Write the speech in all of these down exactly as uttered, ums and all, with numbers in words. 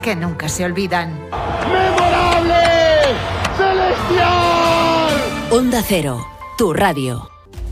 que nunca se olvidan. ¡Memorable! ¡Celestial! Onda Cero, tu radio.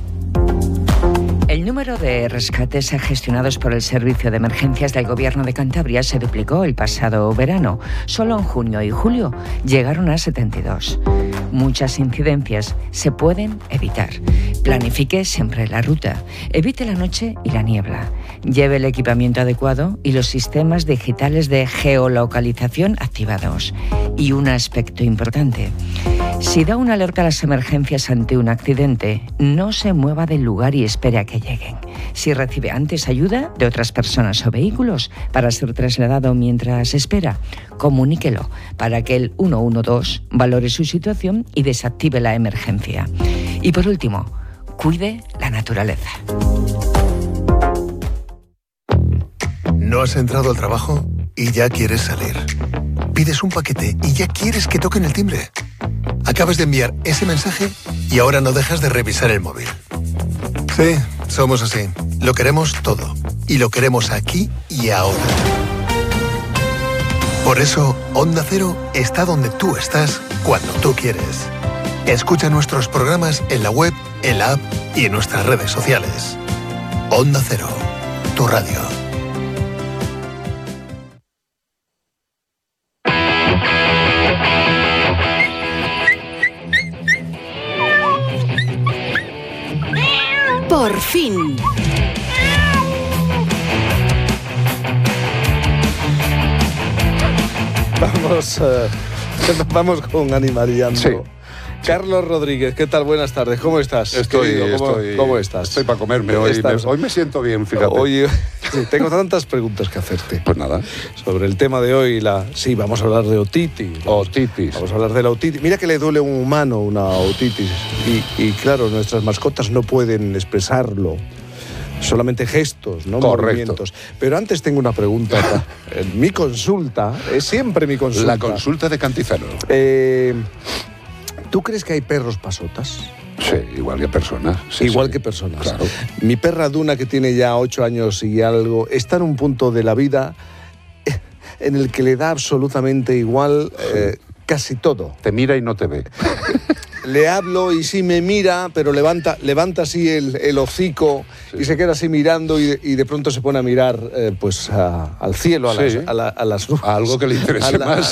El número de rescates gestionados por el Servicio de Emergencias del Gobierno de Cantabria se duplicó el pasado verano. Solo en junio y julio llegaron a setenta y dos. Muchas incidencias se pueden evitar. Planifique siempre la ruta. Evite la noche y la niebla. Lleve el equipamiento adecuado y los sistemas digitales de geolocalización activados. Y un aspecto importante. Si da una alerta a las emergencias ante un accidente, no se mueva del lugar y espere a que lleguen. Si recibe antes ayuda de otras personas o vehículos para ser trasladado mientras espera, comuníquelo para que el uno uno dos valore su situación y desactive la emergencia. Y por último, cuide la naturaleza. ¿No has entrado al trabajo y ya quieres salir? Pides un paquete y ya quieres que toquen el timbre. Acabas de enviar ese mensaje y ahora no dejas de revisar el móvil. Sí, somos así. Lo queremos todo. Y lo queremos aquí y ahora. Por eso, Onda Cero está donde tú estás cuando tú quieres. Escucha nuestros programas en la web, en la app y en nuestras redes sociales. Onda Cero, tu radio. Por fin. Vamos, uh, vamos con Animaliando. Sí. Carlos Rodríguez, ¿qué tal? Buenas tardes, ¿cómo estás? Estoy, querido? ¿Cómo, estoy, ¿Cómo estás? Estoy para comerme hoy. Estás... Me, hoy me siento bien, fíjate. Hoy sí, tengo tantas preguntas que hacerte. Pues nada. Sobre el tema de hoy, la sí, vamos a hablar de otitis. Otitis. Vamos a hablar de la otitis. Mira que le duele a un humano una otitis. Y, y claro, nuestras mascotas no pueden expresarlo. Solamente gestos, no Correcto. Movimientos. Pero antes tengo una pregunta. Mi consulta es siempre mi consulta. La consulta de Cantizano. Eh, ¿Tú crees que hay perros pasotas? Sí, igual que personas. Sí, igual sí. que personas. Claro. Mi perra Duna, que tiene ya ocho años y algo, está en un punto de la vida en el que le da absolutamente igual eh, casi todo. Te mira y no te ve. Le hablo y sí me mira, pero levanta, levanta así el, el hocico sí. y se queda así mirando y de, y de pronto se pone a mirar eh, pues a, al cielo, a, sí. las, a, la, a las nubes. A algo que le interese a la, más.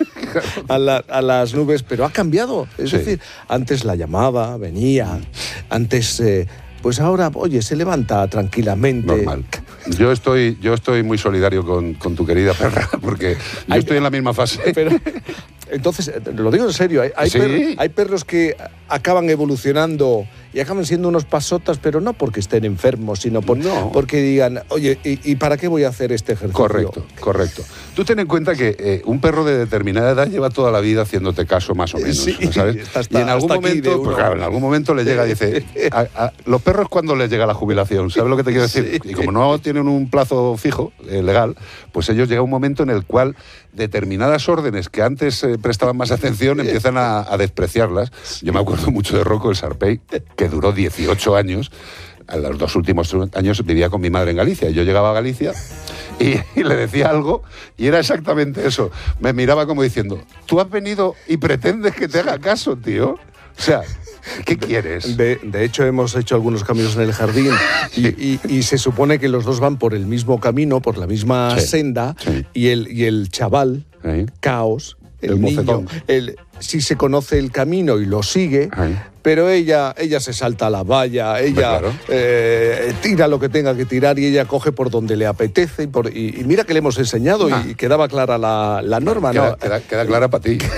A, la, a las nubes, pero ha cambiado. Es sí. decir, antes la llamaba, venía, antes... Eh, pues ahora, oye, se levanta tranquilamente. Normal. Yo estoy, yo estoy muy solidario con, con tu querida perra, porque yo hay, estoy en la misma fase. Pero, entonces, lo digo en serio, hay, hay, ¿Sí? perros, hay perros que acaban evolucionando y acaban siendo unos pasotas, pero no porque estén enfermos, sino por, no. porque digan, oye, ¿y, ¿y para qué voy a hacer este ejercicio? Correcto, correcto. Tú ten en cuenta que eh, un perro de determinada edad lleva toda la vida haciéndote caso más o menos, sí, ¿sabes? Hasta, hasta, y en algún momento, pues claro, en algún momento le llega y dice, a, a, los perros cuando les llega la jubilación, ¿sabes lo que te quiero decir? Sí. Y como no tienen un plazo fijo, eh, legal, pues ellos llega un momento en el cual determinadas órdenes que antes eh, prestaban más atención empiezan a, a despreciarlas. Yo me acuerdo mucho de Rocco, el Sarpey, que duró dieciocho años. A los dos últimos años vivía con mi madre en Galicia. Yo llegaba a Galicia y, y le decía algo y era exactamente eso. Me miraba como diciendo, tú has venido y pretendes que te haga caso, tío. O sea, ¿qué quieres? De, de hecho, hemos hecho algunos cambios en el jardín y, y, y se supone que los dos van por el mismo camino, por la misma sí, senda, sí. Y, el, y el chaval, sí. Caos, el, el niño, el, si se conoce el camino y lo sigue, sí. Pero ella, ella se salta a la valla, ella claro. eh, tira lo que tenga que tirar y ella coge por donde le apetece. Y, por, y, y mira que le hemos enseñado ah. y quedaba clara la, la norma. Queda, ¿no? queda, queda clara para ti.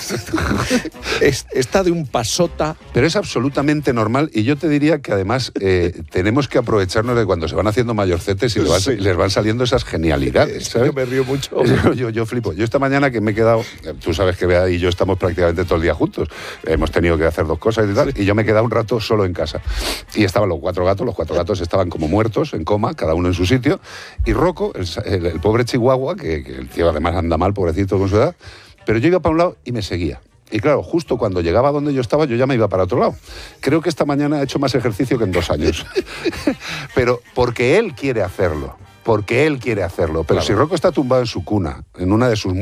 es, está de un pasota. Pero es absolutamente normal y yo te diría que además eh, tenemos que aprovecharnos de cuando se van haciendo mayorcetes y les van, sí. les van saliendo esas genialidades, ¿sabes? Yo me río mucho. Yo, yo, yo flipo. Yo esta mañana que me he quedado, tú sabes que Bea y yo estamos prácticamente todo el día juntos. Hemos tenido que hacer dos cosas y tal. Y yo me he quedado un rato solo en casa. Y estaban los cuatro gatos, los cuatro gatos estaban como muertos, en coma, cada uno en su sitio. Y Rocco, el, el, el pobre chihuahua, que, que el tío además anda mal, pobrecito con su edad, pero yo iba para un lado y me seguía. Y claro, justo cuando llegaba donde yo estaba, yo ya me iba para otro lado. Creo que esta mañana he hecho más ejercicio que en dos años. Pero porque él quiere hacerlo. porque él quiere hacerlo. Pero claro. si Rocco está tumbado en su cuna, en una de sus